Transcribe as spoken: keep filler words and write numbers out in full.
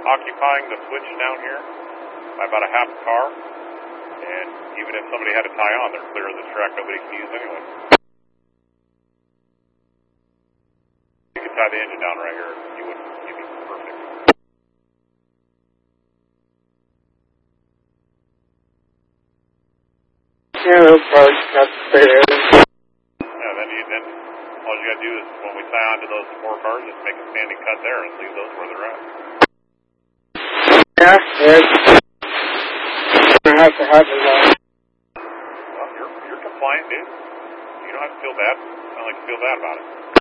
occupying the switch down here by about a half a car, and even if somebody had to tie on, they're clear of this track. Nobody can use anyway. You could tie the engine down right here. You would you'd be perfect. Yeah, those cars got to stay there. Yeah, then you then all you got to do is when we tie onto those four cars, just make a standing cut there and leave those where they're at. Yeah, yeah. Gonna have to happen though. Well, you're you're compliant, dude. You don't have to feel bad. It's not like you feel bad about it.